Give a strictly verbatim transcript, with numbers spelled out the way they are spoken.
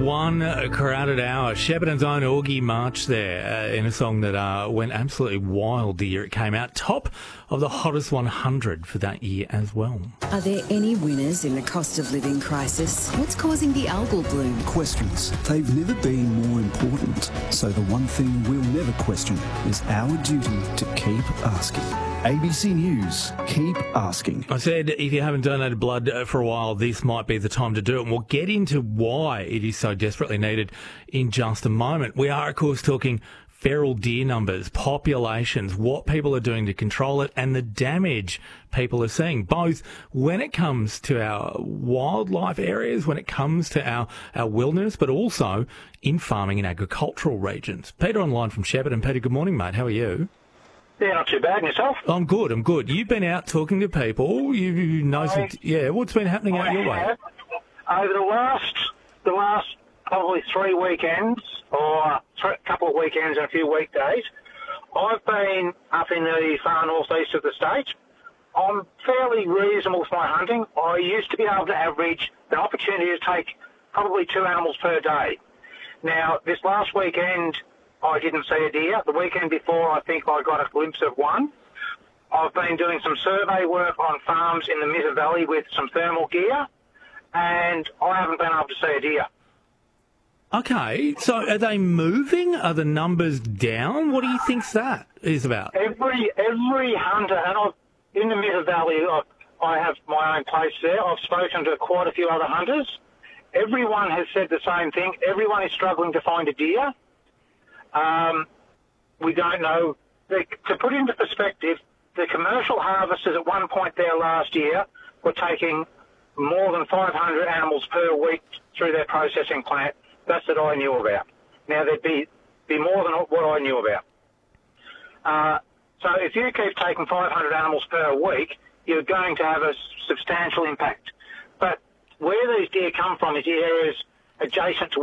one crowded hour. Shepparton's own Augie March there uh, in a song that uh, went absolutely wild the year it came out. Top of the hottest one hundred for that year as well. Are there any winners in the cost of living crisis? What's causing the algal bloom? Questions. They've never been more important. So the one thing we'll never question is our duty to keep asking. A B C News, keep asking. I said if you haven't donated blood for a while, this might be the time to do it. And we'll get into why it is so desperately needed in just a moment. We are, of course, talking feral deer numbers, populations, what people are doing to control it, and the damage people are seeing, both when it comes to our wildlife areas, when it comes to our, our wilderness, but also in farming and agricultural regions. Peter online from Shepparton. Peter, good morning, mate. How are you? Yeah, not too bad. And yourself? I'm good, I'm good. You've been out talking to people. You, you know some... Yeah, what's been happening out I your way? have, over the last, the last probably three weekends, or a couple of weekends and a few weekdays, I've been up in the far northeast of the state. I'm fairly reasonable for my hunting. I used to be able to average an opportunity to take probably two animals per day. Now, this last weekend, I didn't see a deer. The weekend before, I think I got a glimpse of one. I've been doing some survey work on farms in the Mitter Valley with some thermal gear, and I haven't been able to see a deer. Okay, so are they moving? Are the numbers down? What do you think that is about? Every every hunter, and I've, in the Mitter Valley, I, I have my own place there. I've spoken to quite a few other hunters. Everyone has said the same thing. Everyone is struggling to find a deer. Um, we don't know. The, to put into perspective, the commercial harvesters at one point there last year were taking more than five hundred animals per week through their processing plant. That's that I knew about. Now, there'd be, be more than what I knew about. Uh, so if you keep taking five hundred animals per week, you're going to have a substantial impact. But where these deer come from is the areas adjacent to